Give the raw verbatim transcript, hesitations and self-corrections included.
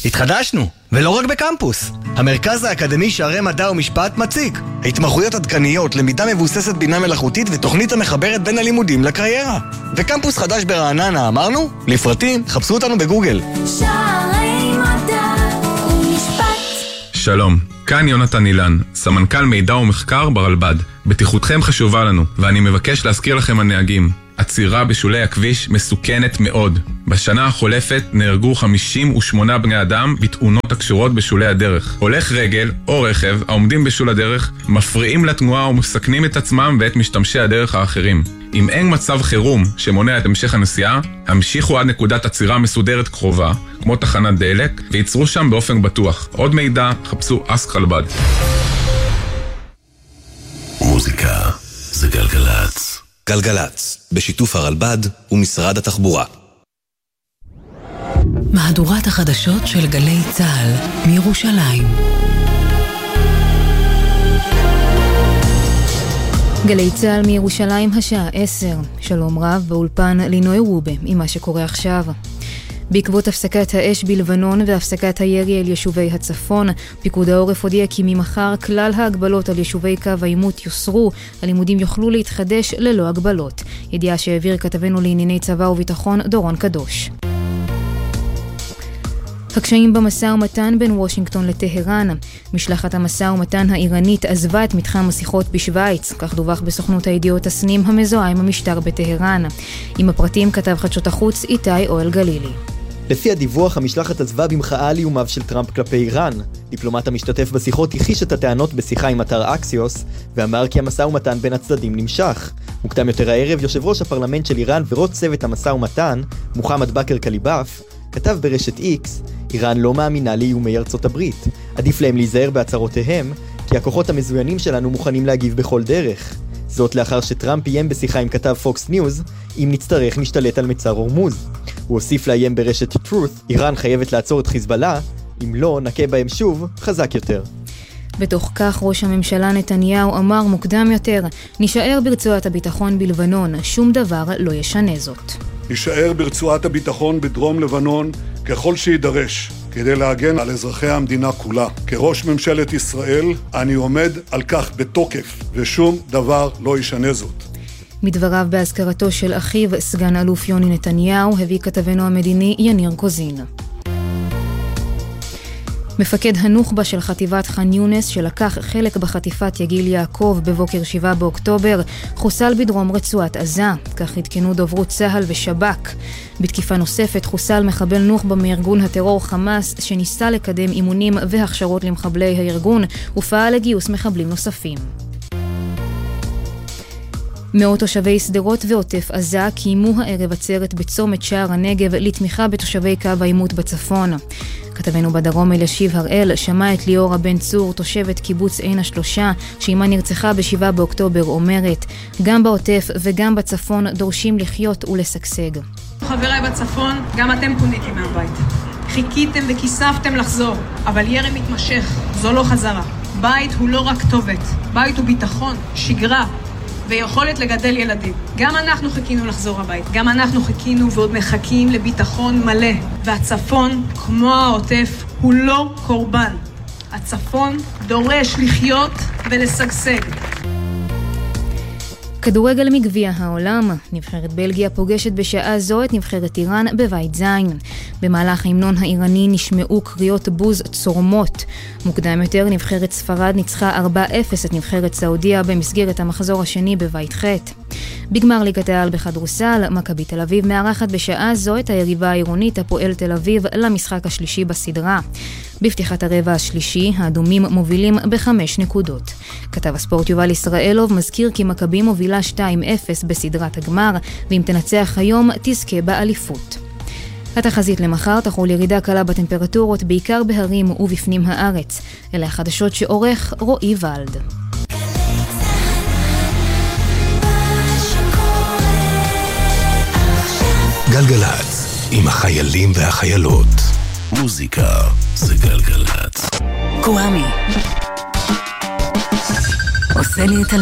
התחדשנו, ולא רק בקמפוס. המרכז האקדמי שערי מדע ומשפט מציג התמחויות עדכניות, למידה מבוססת בינה מלאכותית ותוכנית המחברת בין הלימודים לקריירה. וקמפוס חדש ברעננה, אמרנו? לפרטים, חפשו אותנו בגוגל. שערי מדע ומשפט. שלום, כאן יונתן אילן, סמנכ"ל מידע ומחקר ברלב"ד. בטיחותכם חשובה לנו, ואני מבקש להזכיר לכם הנהגים. עצירה בשולי הכביש מסוכנת מאוד. בשנה החולפת נהרגו חמישים ושמונה בני אדם בתאונות הקשורות בשולי הדרך. הולך רגל או רכב העומדים בשול הדרך מפריעים לתנועה ומסכנים את עצמם ואת משתמשי הדרך האחרים. אם אין מצב חירום שמונע את המשך הנסיעה, המשיכו עד נקודת עצירה מסודרת קרובה, כמו תחנת דלק, ויצרו שם באופן בטוח. עוד מידע, חפשו אסק רלב"ד. מוזיקה זה גלגלץ. גלגלץ, בשיתוף הרלב"ד ומשרד התחבורה. מהדורת החדשות של גלי צה"ל מירושלים. גלי צה"ל מירושלים השעה עשר. שלום רב, באולפן לינוי רובה עם מה שקורה עכשיו. בעקבות הפסקת האש בלבנון והפסקת הירי אל יישובי הצפון, פיקוד העורף הודיע כי ממחר כלל ההגבלות על יישובי קו העימות יוסרו, הלימודים יוכלו להתחדש ללא הגבלות. ידיעה שהעביר כתבנו לענייני צבא וביטחון דורון קדוש. הקשיים במשא ומתן בין וושינגטון לטהרן. משלחת המשא ומתן האיראנית עזבה את מתחם השיחות בשוויץ, כך דווח בסוכנות הידיעות הסנים המזוהה עם המשטר בטהרן. עם הפרטים כתב חדשות החוץ איתי אוהל גלילי. לפי הדיווח, המשלחת עזבה במחאה על איומיו של טראמפ כלפי איראן. דיפלומט המשתתף בשיחות הכחיש את הטענות בשיחה עם אתר אקסיוס, ואמר כי המשא ומתן בין הצדדים נמשך. מוקדם יותר הערב, יושב ראש הפרלמנט של איראן וראש צוות המשא ומתן, מוחמד בכר קליבאף, כתב ברשת איקס, איראן לא מאמינה לאיומי ארצות הברית. עדיף להם להיזהר בהצהרותיהם, כי הכוחות המזוינים שלנו מוכנים להגיב בכל דרך. זאת לאחר שטראמפ איים בשיחה עם כתב פוקס ניוז, אם נצטרך נשתלט על מצר הורמוז. הוא הוסיף לאיים ברשת Truth, איראן חייבת לעצור את חיזבאללה, אם לא נכה בהם שוב, חזק יותר. בתוך כך ראש הממשלה נתניהו אמר מוקדם יותר, נשאר ברצועת הביטחון בלבנון, שום דבר לא ישנה זאת. נשאר ברצועת הביטחון בדרום לבנון ככל שידרש, כדי להגן על אזרחי המדינה כולה. כראש ממשלת ישראל, אני עומד על כך בתוקף, ושום דבר לא ישנה זאת. מדבריו בהזכרתו של אחיו, סגן אלוף יוני נתניהו, הביא כתבנו המדיני יניר קוזין. מפקד הנוח'בה של חטיבת ח'אן יונס שלקח חלק בחטיפת יגיל יעקב בבוקר שבעה באוקטובר חוסל בדרום רצועת עזה, כך התקנו דוברות צה"ל ושב"כ. בתקיפה נוספת חוסל מחבל נוח'בה מארגון הטרור חמאס שניסה לקדם אימונים והכשרות למחבלי הארגון ופעל לגיוס מחבלים נוספים. מאות תושבי סדרות ועוטף עזה קיימו הערב עצרת בצומת שער הנגב לתמיכה בתושבי קו העימות בצפון. כתבנו בדרום אלישיב הראל שמע את ליאורה בן צור, תושבת קיבוץ עין השלושה, שאימה נרצחה בשבעה באוקטובר, אומרת, גם בעוטף וגם בצפון דורשים לחיות ולסגסג. חבריי בצפון, גם אתם פוניתם מהבית. חיכיתם וכיספתם לחזור, אבל ירי מתמשך, זו לא חזרה. בית הוא לא רק כתובת, בית הוא ביטחון, שגרה, ויכולת לגדל ילדים. גם אנחנו חיכינו לחזור הבית, גם אנחנו חיכינו ועוד מחכים לביטחון מלא. והצפון, כמו העוטף, הוא לא קורבן. הצפון דורש לחיות ולסגסג. כדורגל מגביע העולם. נבחרת בלגיה פוגשת בשעה זו את נבחרת איראן בבית זין. במהלך ההמנון האיראני נשמעו קריאות בוז צורמות. מוקדם יותר נבחרת ספרד ניצחה ארבע אפס את נבחרת סעודיה במסגרת המחזור השני בבית ח'. בגמר ליגת העל בכדורסל, מכבי תל אביב מארחת בשעה זו את היריבה העירונית הפועל תל אביב למשחק השלישי בסדרה. בפתיחת הרבע השלישי, האדומים מובילים בחמש נקודות. כתב הספורט יובל ישראלוב מזכיר כי מכבי מובילה שתיים אפס בסדרת הגמר, ואם תנצח היום תזכה באליפות. התחזית למחר תחול ירידה קלה בטמפרטורות, בעיקר בהרים ובפנים הארץ. אלה החדשות שעורך רועי ולד. גלגלץ, עם החיילים והחיילות. מוזיקה זה גלגלץ. קוואמי עושה לי את